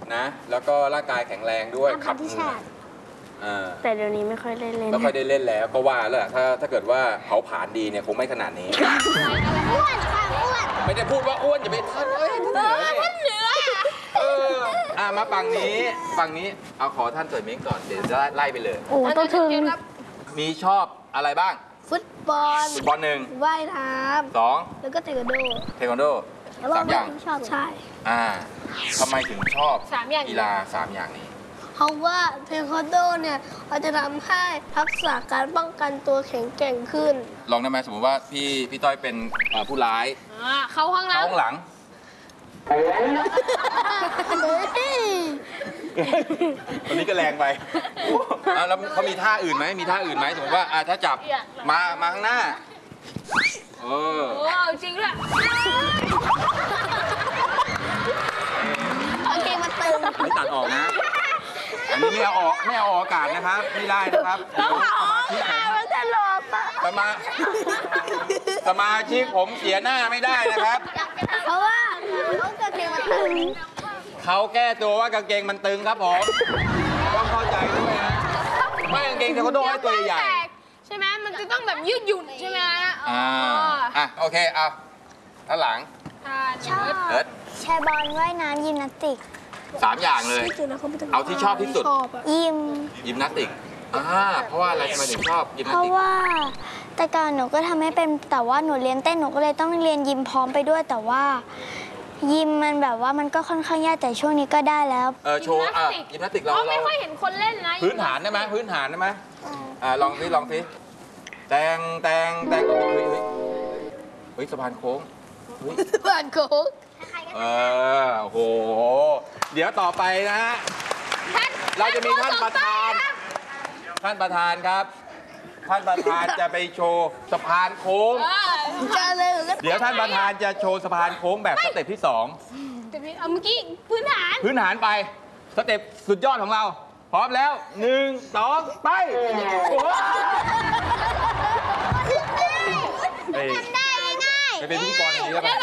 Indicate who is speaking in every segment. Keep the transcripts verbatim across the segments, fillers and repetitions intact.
Speaker 1: นะแล้วก็ร่างกายแข็งแรงด้วยขับ
Speaker 2: แต่เดี๋ยวนี้ไม่ค่อยได้เล่น
Speaker 1: ไม่ค่อยได้เล่นแล้วก็ว่าแล้วถ้าถ้าเกิดว่าเผาผลาญดีเนี่ยคงไม่ขนาดนี้
Speaker 3: อ้วนค่ะอ้วน
Speaker 1: ไม่ได้พูดว่าอ้วนอย่าไปท่านเอ้ยท่านเหนือเอออ่ะมาฝั่งนี้ฝั่งนี้เอาขอท่านเสยเม้งก่อนเดี๋ยวจะไล่ไปเลย
Speaker 2: โอ้ต้องถึง
Speaker 1: มีชอบอะไรบ้าง
Speaker 3: ฟุตบอล
Speaker 1: ฟุตบอลหนึ่ง
Speaker 3: ว่ายน้
Speaker 1: ำสอง
Speaker 3: แล้วก็เทควันโด
Speaker 1: เทควันโดสามอย่าง
Speaker 3: ชอบใช่
Speaker 1: อ่าทำไมถึงชอบกีฬาสามอย่างนี้
Speaker 3: เพราะว่าเทควันโดเนี่ยเขาจะทำให้ทักษะการป้องกันตัวแข็งแกร่งขึ้น
Speaker 1: ลองได้ไหมสมมติว่าพี่พี่ต้อยเป็นผู้ร้าย
Speaker 2: เข้าห้องหลัง
Speaker 1: เข้าห้องหลังตอนนี้ก็แรงไปแล้วเขามีท่าอื่นไหมมีท่าอื่นไหมสมมติว่าถ้าจับมามาข้างหน้าโอ้
Speaker 2: โหจริงด้วย
Speaker 3: โอเคมาตึง
Speaker 1: ไม่ตัดออกนะอันนี้ไม่เอาออกไม่เอาออกอากาศนะครับไม่ได้นะครับสมาธิผม
Speaker 3: มันจะหลบ
Speaker 1: สมาสมาชิกผมเสียหน้าไม่ได้นะครับ
Speaker 3: เพราะว่าเขากางเกงมันตึง
Speaker 1: เขาแก้ตัวว่ากางเกงมันตึงครับผมต้องเข้าใจด้วยนะไม่กางเกงเทควันโดให้ตัวใหญ่
Speaker 2: ใช่ไหมมันจะต้องแบบยืดหยุ่นใช่ไหม
Speaker 1: อ่าอ่ะโอเคเอาด้านหลัง
Speaker 3: ชอบแชร์บอลว่ายน้ำยิมนาสติก
Speaker 1: สามอย่างเลยเอาที่ชอบที่สุด
Speaker 3: ยิม
Speaker 1: ยิมนาสติกอ่าเพราะว่าอะไรทำไมถึงชอบยิมนาสติก
Speaker 3: เพราะว่าแต่ก่อนหนูก็ทำให้เป็นแต่ว่าหนูเรียนเต้นหนูก็เลยต้องเรียนยิมพร้อมไปด้วยแต่ว่ายิมมันแบบว่ามันก็ค่อนข้างยากแต่ช่วงนี้ก็ได้แล้ว
Speaker 1: เออโชว์อ่ะยิมนาสติกเรา
Speaker 2: ไม่ค่อยเห็นคนเล่นนะ
Speaker 1: พื้นฐานได้ไหมพื้นฐานได้ไหมอ่าลองสิลองสิแตงแตงแตงเฮ้ยเฮ้ยเฮ้ยสะพานโค้ง
Speaker 3: สะพานโค้ง
Speaker 1: เออโอ้โหเดี๋ยวต่อไปนะเราจะมีท่านประธานท่านประธานครับท่านประธานจะไปโชว์สะพานโค้งเดี๋ยวท่านประธานจะโชว์สะพานโค้งแบบสเต็ปที่สอง
Speaker 2: เอาเมื่อกี้พื้นฐาน
Speaker 1: พื้นฐานไปสเต็ปสุดยอดของเราพร้อมแล้วหนึ่งสองไป
Speaker 3: ทำได้ง่าย
Speaker 1: ไปเป็นพิธีกรอย่างนี้แล้วกัน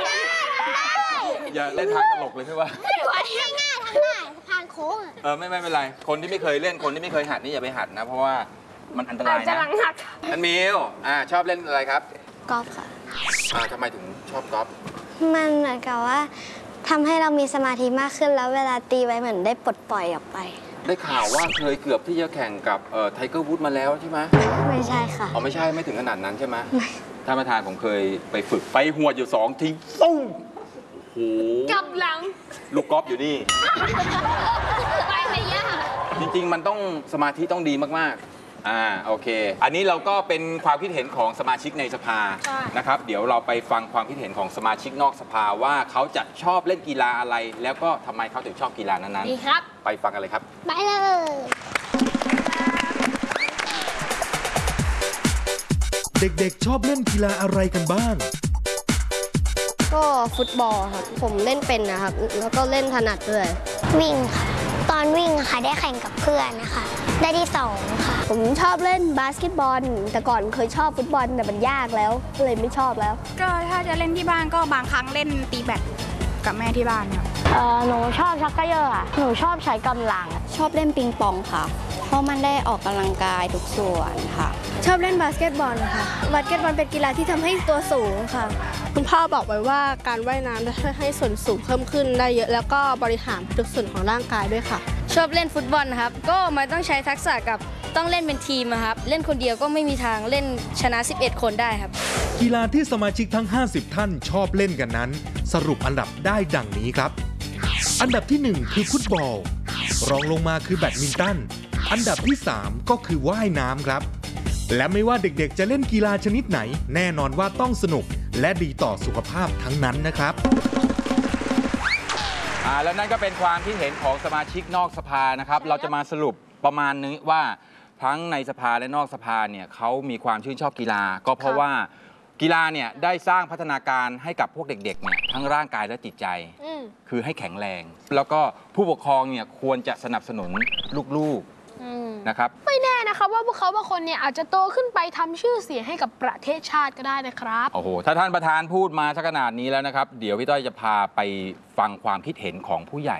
Speaker 1: อย่าเล่นทางตลกเลยใช่ไหม
Speaker 3: ง่ายง่ายทำได้สะพานโค้ง
Speaker 1: เออไม่ไม่เป็นไรคนที่ไม่เคยเล่นคนที่ไม่เคยหัดนี่อย่าไปหัดนะเพราะว่ามันอันตรายนะอันมิวอ่าชอบเล่นอะไรครับ
Speaker 3: กอล์ฟค่ะ
Speaker 1: อ่าทำไมถึงชอบกอล์ฟ
Speaker 3: มันเหมือนกับว่าทำให้เรามีสมาธิมากขึ้นแล้วเวลาตีไว้เหมือนได้ปลดปล่อยออกไป
Speaker 1: ได้ข่าวว่าเคยเกือบที่จะแข่งกับเอ่อไทเกอร์วูดมาแล้วใช่ไหม
Speaker 3: ไม่ใช่ค่ะ
Speaker 1: อ๋อไม่ใช่ไม่ถึงขนาดนั้นใช่ไหมท่านประธานผมเคยไปฝึกไปหัวอยู่สองทีตุ้มโอ้โห
Speaker 2: กับหลัง
Speaker 1: ลูกกอล์ฟอยู่นี่
Speaker 2: ไปไม่ยาก
Speaker 1: จริงๆมันต้องสมาธิต้องดีมากๆอ่าโอเคอันนี้เราก็เป็นความคิดเห็นของสมาชิกในสภานะครับเดี๋ยวเราไปฟังความคิดเห็นของสมาชิกนอกสภาว่าเขาจะชอบเล่นกีฬาอะไรแล้วก็ทำไมเขาถึงชอบกีฬานั้น
Speaker 2: ๆดีครับ
Speaker 1: ไปฟังกันเลยครับ
Speaker 3: ไปเลย
Speaker 4: เด็กๆชอบเล่นกีฬาอะไรกันบ้าง
Speaker 5: ก็ฟุตบอลครับผมเล่นเป็นนะครับแล้วก็เล่นถนัดด้วย
Speaker 3: วิ่งค่ะตอนวิ่งค่ะได้แข่งกับเพื่อนนะคะได้ที่สองค่ะ
Speaker 5: ผมชอบเล่นบาสเกตบอลแต่ก่อนเคยชอบฟุตบอลแต่มันยากแล้วก็เลยไม่ชอบแล้ว
Speaker 6: ก็ถ้าจะเล่นที่บ้านก็บางครั้งเล่นตีแบดกับแม่ที่บ้านครับ
Speaker 2: เออหนูชอบชักกระเยอะค่ะหนูชอบใช้กำลัง
Speaker 7: ชอบเล่นปิงปองค่ะเพราะมันได้ออกกำลังกายทุกส่วนค่ะ
Speaker 5: ชอบเล่นบาสเกตบอลค่ะบาสเกตบอลเป็นกีฬาที่ทำให้ตัวสูงค่ะคุณพ่อบอกไว้ว่าการว่ายน้ำจะช่วยให้ส่วนสูงเพิ่มขึ้นได้เยอะแล้วก็บริหารทุกส่วนของร่างกายด้วยค่ะ
Speaker 7: ชอบเล่นฟุตบอลครับก็มันต้องใช้ทักษะกับต้องเล่นเป็นทีมครับเล่นคนเดียวก็ไม่มีทางเล่นชนะสิบเอ็ดคนได้ครับ
Speaker 4: กีฬาที่สมาชิกทั้งห้าสิบท่านชอบเล่นกันนั้นสรุปอันดับได้ดังนี้ครับอันดับที่หนึ่งคือฟุตบอลรองลงมาคือแบดมินตันอันดับที่สามก็คือว่ายน้ำครับและไม่ว่าเด็กๆจะเล่นกีฬาชนิดไหนแน่นอนว่าต้องสนุกและดีต่อสุขภาพทั้งนั้นนะครับ
Speaker 1: อ่าแล้วนั่นก็เป็นความคิดเห็นของสมาชิกนอกสภานะครับเราจะมาสรุปประมาณนี้ว่าทั้งในสภาและนอกสภาเนี่ยเขามีความชื่นชอบกีฬาก็เพราะว่ากีฬาเนี่ยได้สร้างพัฒนาการให้กับพวกเด็กๆเนี่ยทั้งร่างกายและจิตใจคือให้แข็งแรงแล้วก็ผู้ปกครองเนี่ยควรจะสนับสนุนลูกๆนะครับ
Speaker 2: ไม่แน่นะครับว่าพวกเขาบางคนเนี่ยอาจจะโตขึ้นไปทำชื่อเสียงให้กับประเทศชาติก็ได้นะครับ
Speaker 1: โอ้โหถ้าท่านประธานพูดมาสักขนาดนี้แล้วนะครับเดี๋ยวพี่ต้อยจะพาไปฟังความคิดเห็นของผู้ใหญ่